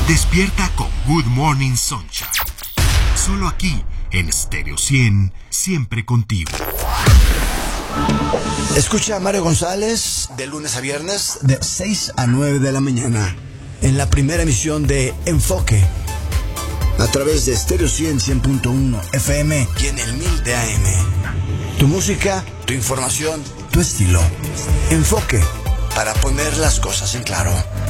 Despierta con Good Morning Sunshine. Solo aquí, en Stereo 100, siempre contigo. Escucha a Mario González de lunes a viernes de 6 a 9 de la mañana en la primera emisión de Enfoque a través de Stereo 100, 100.1 FM y en el 1000 de AM. Tu música, tu información, tu estilo. Enfoque, para poner las cosas en claro.